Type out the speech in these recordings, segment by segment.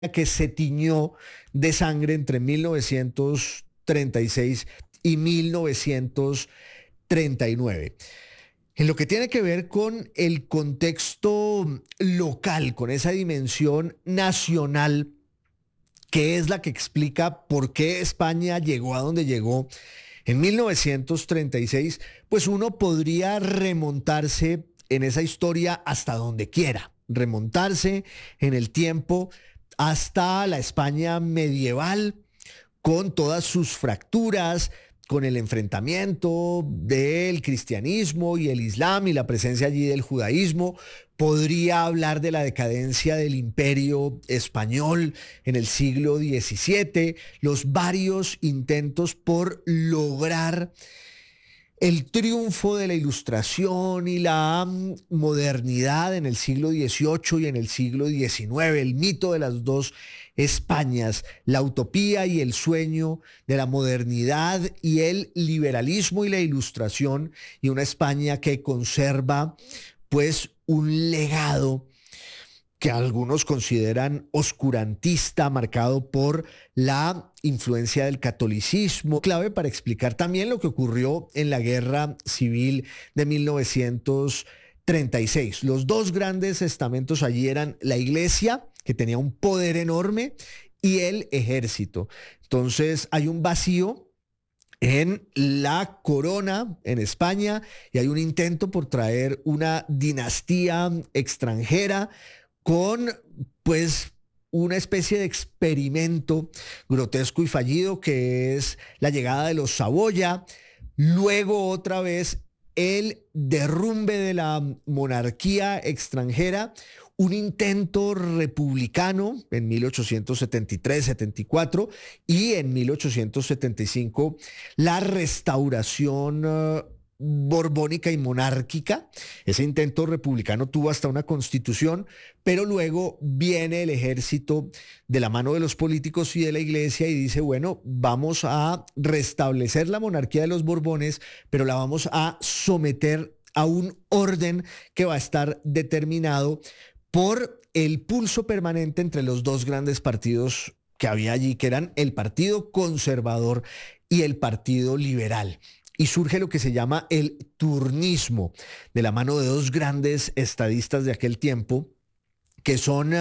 que se tiñó de sangre entre 1936 y 1939. En lo que tiene que ver con el contexto local, con esa dimensión nacional, que es la que explica por qué España llegó a donde llegó en 1936, pues uno podría remontarse en esa historia hasta donde quiera, remontarse en el tiempo hasta la España medieval, con todas sus fracturas, con el enfrentamiento del cristianismo y el islam y la presencia allí del judaísmo. Podría hablar de la decadencia del imperio español en el siglo XVII, los varios intentos por lograr el triunfo de la Ilustración y la modernidad en el siglo XVIII y en el siglo XIX, el mito de las dos Españas, la utopía y el sueño de la modernidad y el liberalismo y la Ilustración, y una España que conserva pues un legado que algunos consideran oscurantista, marcado por la influencia del catolicismo, clave para explicar también lo que ocurrió en la Guerra Civil de 1936. Los dos grandes estamentos allí eran la Iglesia, que tenía un poder enorme, y el ejército. Entonces hay un vacío en la corona en España y hay un intento por traer una dinastía extranjera con pues una especie de experimento grotesco y fallido que es la llegada de los Saboya, luego otra vez el derrumbe de la monarquía extranjera, un intento republicano en 1873-74 y en 1875 la restauración borbónica y monárquica. Ese intento republicano tuvo hasta una constitución, pero luego viene el ejército de la mano de los políticos y de la iglesia y dice, bueno, vamos a restablecer la monarquía de los Borbones, pero la vamos a someter a un orden que va a estar determinado por el pulso permanente entre los dos grandes partidos que había allí, que eran el Partido Conservador y el Partido Liberal. Y surge lo que se llama el turnismo, de la mano de dos grandes estadistas de aquel tiempo, que son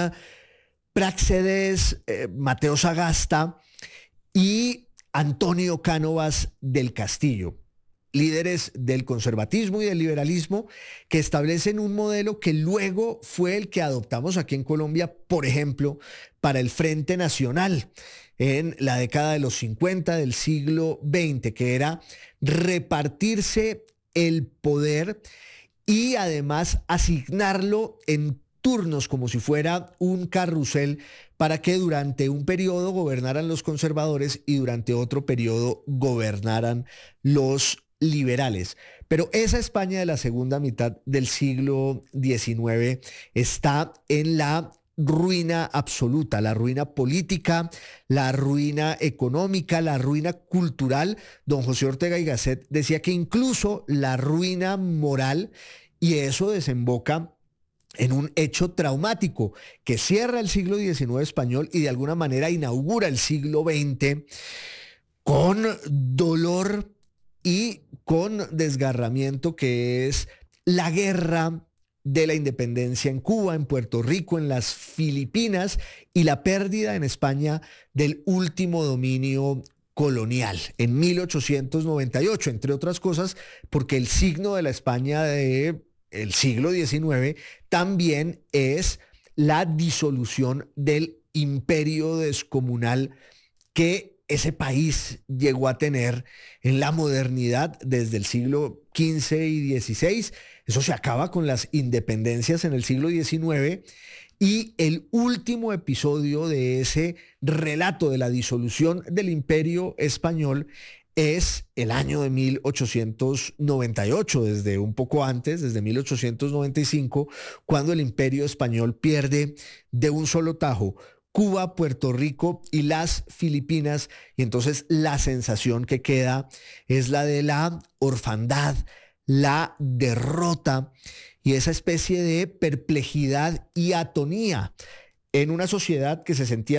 Práxedes Mateo Sagasta y Antonio Cánovas del Castillo, líderes del conservatismo y del liberalismo, que establecen un modelo que luego fue el que adoptamos aquí en Colombia, por ejemplo, para el Frente Nacional en la década de los 50 del siglo XX, que era repartirse el poder y además asignarlo en turnos como si fuera un carrusel para que durante un periodo gobernaran los conservadores y durante otro periodo gobernaran los liberales. Pero esa España de la segunda mitad del siglo XIX está en la ruina absoluta, la ruina política, la ruina económica, la ruina cultural. Don José Ortega y Gasset decía que incluso la ruina moral, y eso desemboca en un hecho traumático que cierra el siglo XIX español y de alguna manera inaugura el siglo XX con dolor y con desgarramiento, que es la guerra de la independencia en Cuba, en Puerto Rico, en las Filipinas, y la pérdida en España del último dominio colonial en 1898, entre otras cosas, porque el signo de la España del siglo XIX también es la disolución del imperio descomunal que ese país llegó a tener en la modernidad desde el siglo XV y XVI. Eso se acaba con las independencias en el siglo XIX, y el último episodio de ese relato de la disolución del imperio español es el año de 1898, desde un poco antes, desde 1895, cuando el imperio español pierde de un solo tajo Cuba, Puerto Rico y las Filipinas, y entonces la sensación que queda es la de la orfandad, la derrota y esa especie de perplejidad y atonía en una sociedad que se sentía